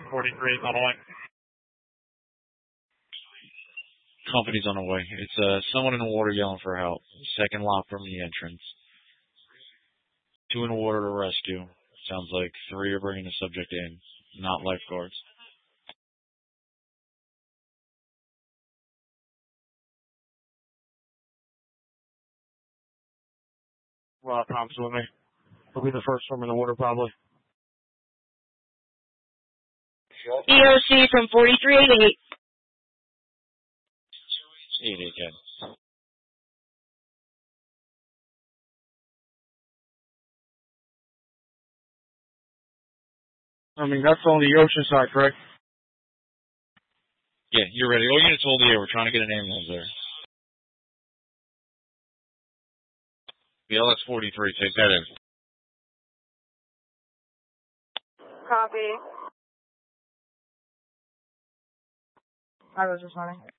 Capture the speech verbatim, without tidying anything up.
forty-three on the way. Company's on the way. It's uh, someone in the water yelling for help. Second lot from the entrance. Two in the water to rescue. Sounds like three are bringing the subject in, not lifeguards. Well, Tom's with me. He'll be the first swimmer in the water, probably. E O C from forty-three eighty-eight. eight eight, I mean, that's on the ocean side, correct? Yeah, you're ready. All units hold the air. We're trying to get an ambulance there. B L S forty-three, take that in. Copy. I was responding.